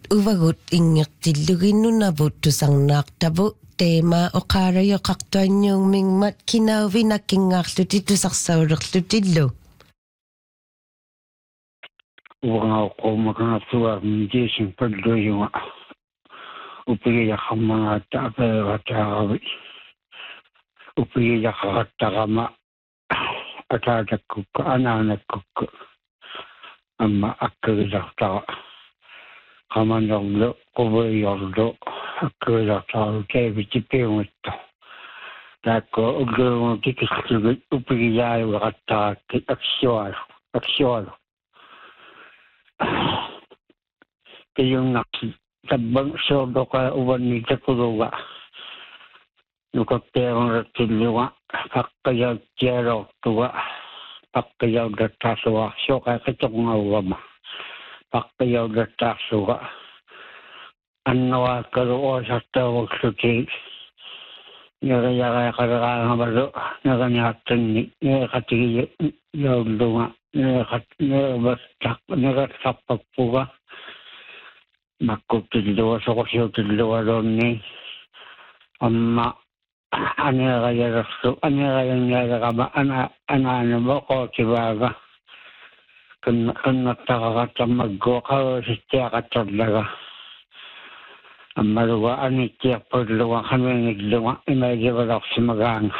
uvagut ingertilluginnunavut tusarnaartavu teema oqaarayoqartuanniungmingmat kinauvinakkingaarluti tusarsaulерlutillu uqaqomakanatuar miisin palluiunga upigiaqammagaata apeerataavi upigiaqaqattaqama ataatakukka anaanakkukka amma akkagilartaqa qamanerlu quviyorlu akkagilartaaru teevitipiungitta taakko ulluungu tikillugit upigiyaayuaqattaqakki aksiualu kiyungnaqsi tabbang sordoqa uvanni takuluga nukappeerunrattilluga paqqajautialortuga paqqajaudattaarsuga soqaqitoqngaugama paqqajaudattaarsuga annuaakkalu oosartaaruksluti nagayaqaqaleraangamalu naganiattanni neqatigi yaulluga neqatsarpappuga makkuttilluga soqorsiutillugalunni amma aneerayalerama anaanama qootivaaga kannattaqaqatammaggooqaruusittiaqattorlaga ammaluga anittiarpulluga qamiingilluga imaigivalarsimagaanga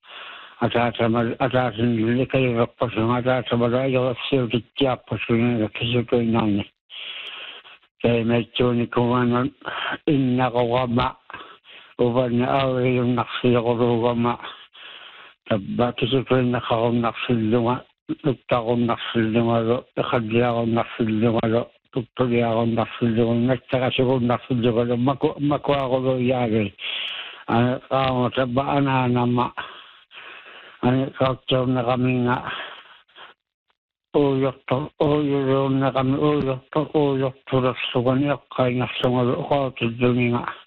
ataasamali kayuverpasunga ataasamalu ajorsiutittiarpasuninga kisutuinarni kaimaitsuunikunganan innaqorama uvanni auriunnarsiiqulugama tabba kisutuinnaqarunnarsilluga nuttarunnarsillugalu iqalliarunnarsillugalu tuttuliarunnarsilluga nattaqasugunnarsillugalu makuaruluiyaagi qaama tabba anaanama qauttuunneqaminga uuyurtuunnaqami uuyurtulersugan iqqaingarsungalu uqautilluniga